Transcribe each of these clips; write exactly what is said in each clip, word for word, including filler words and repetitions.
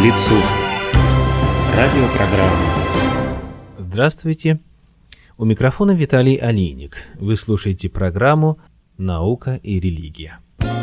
лицу». Радиопрограмма. Здравствуйте. У микрофона Виталий Алиник. Вы слушаете программу «Наука и религия».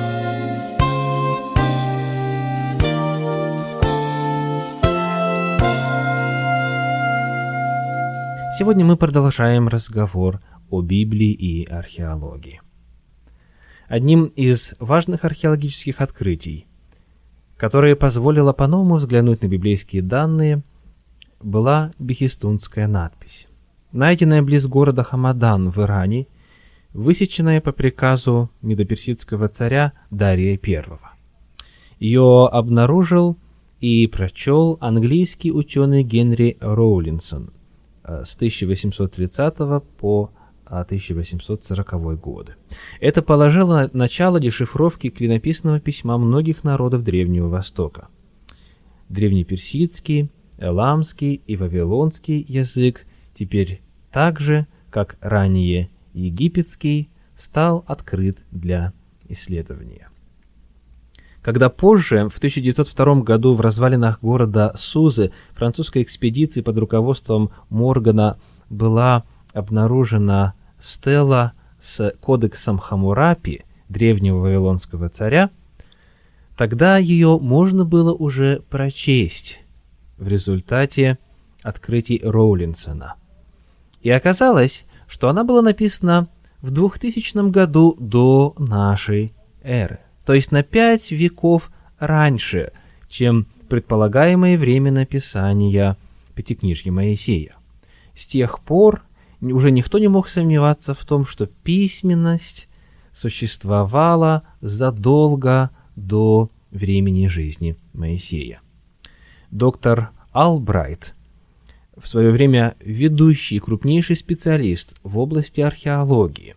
Сегодня мы продолжаем разговор о Библии и археологии. Одним из важных археологических открытий, которое позволило по-новому взглянуть на библейские данные, была бехистунская надпись, найденная близ города Хамадан в Иране, высеченная по приказу медоперсидского царя Дария Первого. Ее обнаружил и прочел английский ученый Генри Роулинсон с тысяча восемьсот тридцатого по тысяча восемьсот сороковой годы. Это положило начало дешифровке клинописного письма многих народов Древнего Востока. Древнеперсидский, эламский и вавилонский язык теперь так же, как ранее египетский, стал открыт для исследования. Когда позже, в тысяча девятьсот втором году, в развалинах города Сузы французской экспедиции под руководством Моргана была обнаружена стела с кодексом Хаммурапи, древнего вавилонского царя, тогда ее можно было уже прочесть в результате открытий Роулинсона. И оказалось, что она была написана в двухтысячном году до нашей эры, то есть на пять веков раньше, чем предполагаемое время написания Пятикнижья Моисея. С тех пор уже никто не мог сомневаться в том, что письменность существовала задолго до времени жизни Моисея. Доктор Албрайт, в свое время ведущий крупнейший специалист в области археологии,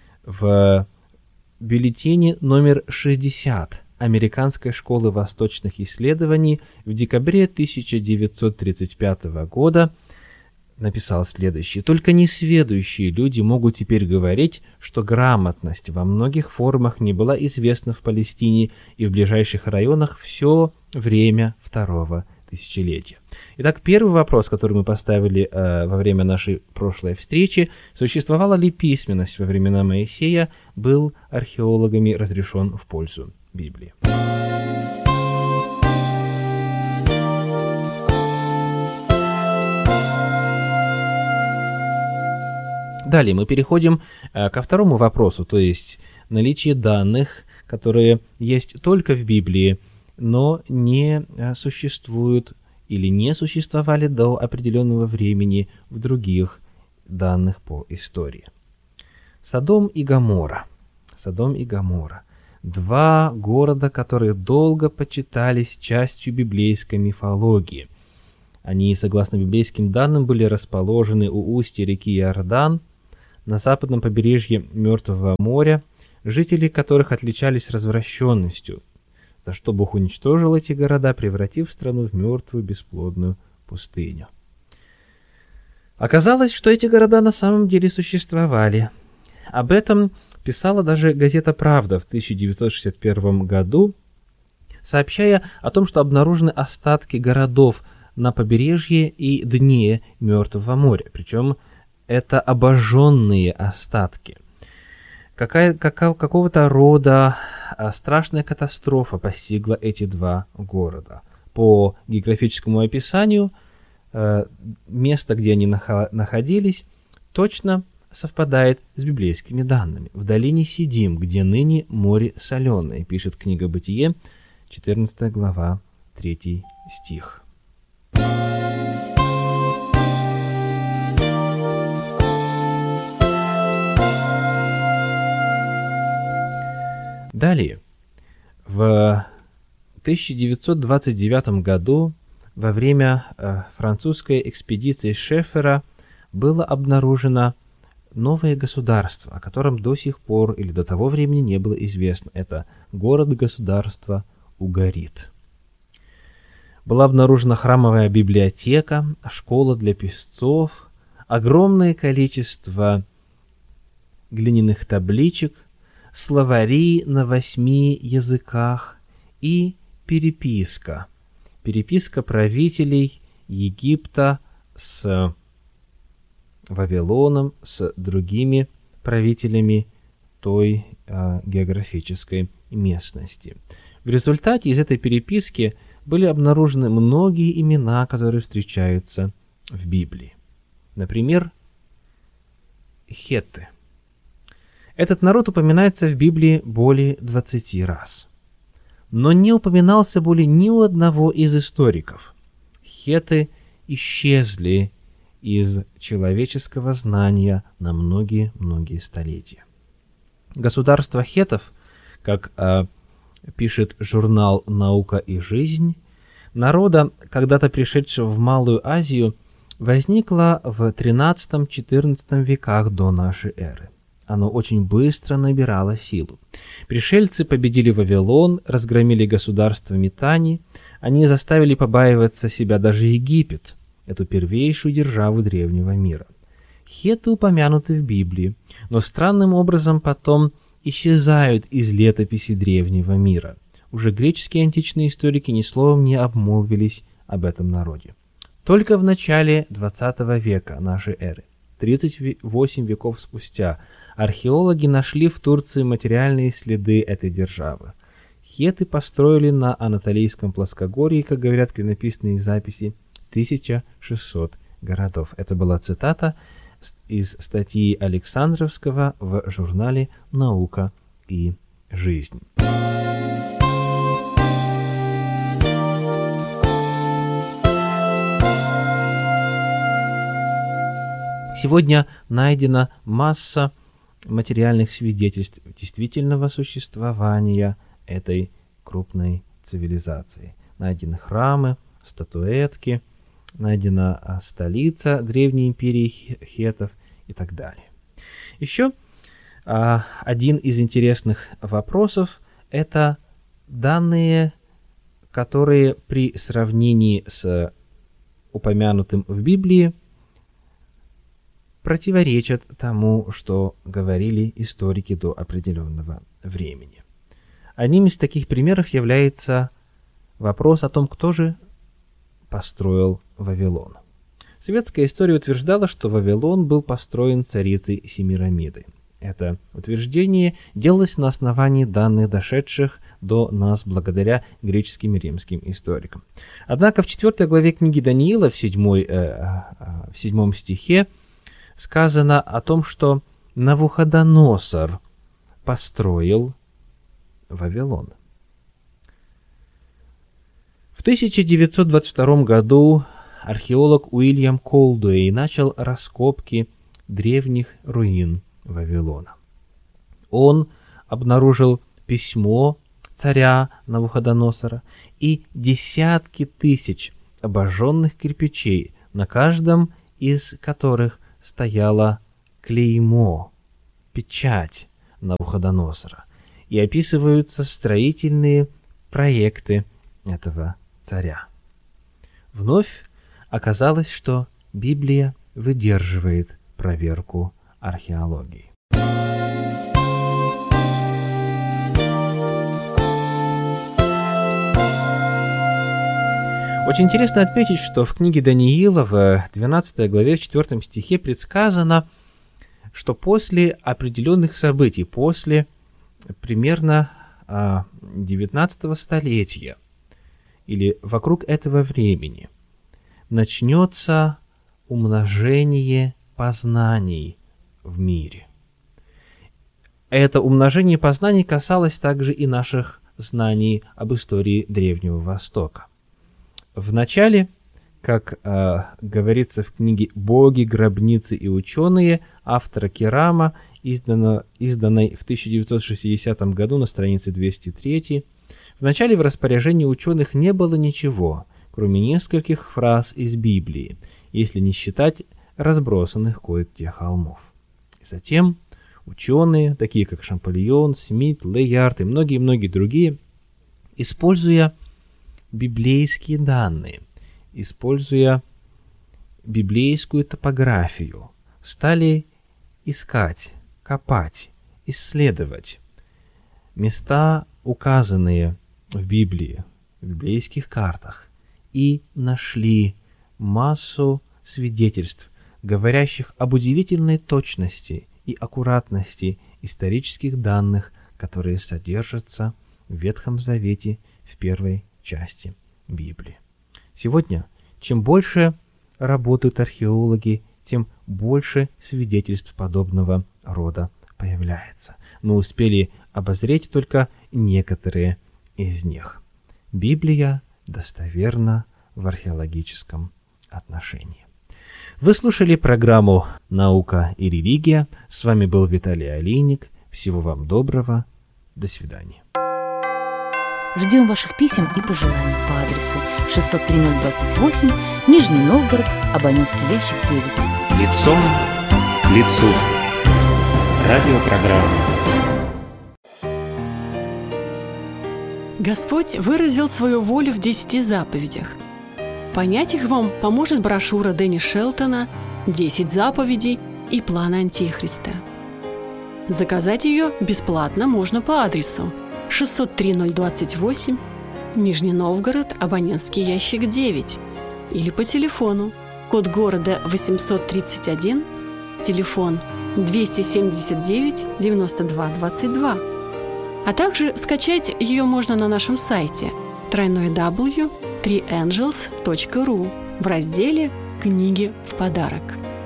в бюллетене номер шестьдесят Американской школы восточных исследований в декабре тысяча девятьсот тридцать пятого года написал следующее: «Только несведущие люди могут теперь говорить, что грамотность во многих формах не была известна в Палестине и в ближайших районах все время второго тысячелетия». Итак, первый вопрос, который мы поставили э, во время нашей прошлой встречи: существовала ли письменность во времена Моисея, был археологами разрешен в пользу Библии. Далее мы переходим э, ко второму вопросу, то есть наличие данных, которые есть только в Библии, но не э, существуют или не существовали до определенного времени в других данных по истории. Содом и Гоморра. Содом и Гоморра. Два города, которые долго почитались частью библейской мифологии. Они, согласно библейским данным, были расположены у устья реки Иордан, на западном побережье Мертвого моря, жители которых отличались развращенностью, за что Бог уничтожил эти города, превратив страну в мертвую бесплодную пустыню. Оказалось, что эти города на самом деле существовали. Об этом писала даже газета «Правда» в тысяча девятьсот шестьдесят первом году, сообщая о том, что обнаружены остатки городов на побережье и дне Мертвого моря, причем это обожженные остатки. Какая, какая, какого-то рода а, страшная катастрофа постигла эти два города. По географическому описанию, э, место, где они нах- находились, точно совпадает с библейскими данными. В долине Сидим, где ныне море соленое, пишет книга Бытие, четырнадцатая глава, третий стих. Далее, в тысяча девятьсот двадцать девятом году, во время э, французской экспедиции Шеффера, было обнаружено новое государство, о котором до сих пор или до того времени не было известно. Это город-государство Угарит. Была обнаружена храмовая библиотека, школа для песцов, огромное количество глиняных табличек, словари на восьми языках и переписка переписка правителей Египта с Вавилоном, с другими правителями той э, географической местности. В результате из этой переписки были обнаружены многие имена, которые встречаются в Библии. Например, хетты. Этот народ упоминается в Библии более двадцати раз, но не упоминался более ни у одного из историков. Хетты исчезли из человеческого знания на многие-многие столетия. Государство хеттов, как э, пишет журнал «Наука и жизнь», народа, когда-то пришедшего в Малую Азию, возникло в тринадцатом-четырнадцатом веках до нашей эры. Оно очень быстро набирало силу. Пришельцы победили Вавилон, разгромили государство Митани, они заставили побаиваться себя даже Египет, эту первейшую державу древнего мира. Хетты упомянуты в Библии, но странным образом потом исчезают из летописи древнего мира. Уже греческие античные историки ни словом не обмолвились об этом народе. Только в начале двадцатого века нашей эры, тридцать восемь веков спустя, археологи нашли в Турции материальные следы этой державы. Хетты построили на Анатолийском плоскогорье, как говорят клинописные записи, тысяча шестьсот городов. Это была цитата из статьи Александровского в журнале «Наука и жизнь». Сегодня найдена масса материальных свидетельств действительного существования этой крупной цивилизации. Найдены храмы, статуэтки, найдена столица древней империи хеттов и так далее. Еще а, один из интересных вопросов – это данные, которые при сравнении с упомянутым в Библии противоречат тому, что говорили историки до определенного времени. Одним из таких примеров является вопрос о том, кто же построил Вавилон. Советская история утверждала, что Вавилон был построен царицей Семирамидой. Это утверждение делалось на основании данных, дошедших до нас благодаря греческим и римским историкам. Однако в четвёртой главе книги Даниила, в, седьмой, э, в седьмом стихе, сказано о том, что Навуходоносор построил Вавилон. В тысяча девятьсот двадцать втором году археолог Уильям Колдуэй начал раскопки древних руин Вавилона. Он обнаружил письмо царя Навуходоносора и десятки тысяч обожженных кирпичей, на каждом из которых стояло клеймо, печать Навуходоносора, и описываются строительные проекты этого царя. Вновь оказалось, что Библия выдерживает проверку археологии. Очень интересно отметить, что в книге Даниила в двенадцатой главе, в четвёртом стихе предсказано, что после определенных событий, после примерно девятнадцатого столетия или вокруг этого времени, начнется умножение познаний в мире. Это умножение познаний касалось также и наших знаний об истории Древнего Востока. Вначале, как э, говорится в книге «Боги, гробницы и ученые» автора Керама, издано, изданной в тысяча девятьсот шестидесятом году на странице двести три, вначале в распоряжении ученых не было ничего, кроме нескольких фраз из Библии, если не считать разбросанных кое-где холмов. И затем ученые, такие как Шампольон, Смит, Лейярд и многие-многие другие, используя библейские данные, используя библейскую топографию, стали искать, копать, исследовать места, указанные в Библии, в библейских картах, и нашли массу свидетельств, говорящих об удивительной точности и аккуратности исторических данных, которые содержатся в Ветхом Завете в первой части Библии. Сегодня, чем больше работают археологи, тем больше свидетельств подобного рода появляется. Мы успели обозреть только некоторые из них. Библия достоверна в археологическом отношении. Вы слушали программу «Наука и религия». С вами был Виталий Алейник. Всего вам доброго. До свидания. Ждем ваших писем и пожеланий по адресу шестьсот три ноль двадцать восемь, Нижний Новгород, абонентский ящик девять. Лицом к лицу. Радиопрограмма. Господь выразил свою волю в десяти заповедях. Понять их вам поможет брошюра Дэнни Шелтона «Десять заповедей и план Антихриста». Заказать ее бесплатно можно по адресу шестьсот три ноль двадцать восемь, Нижний Новгород, абонентский ящик девять, или по телефону, код города восемьсот тридцать один, телефон двести семьдесят девять девяносто два двадцать два. А также скачать ее можно на нашем сайте дабл ю дабл ю дабл ю точка три энджелс точка ру в разделе «Книги в подарок».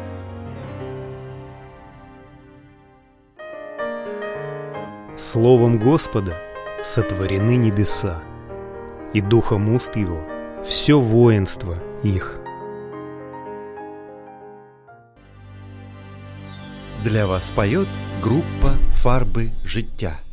Словом Господа сотворены небеса, и духом уст Его все воинство их. Для вас поет группа «Фарби життя».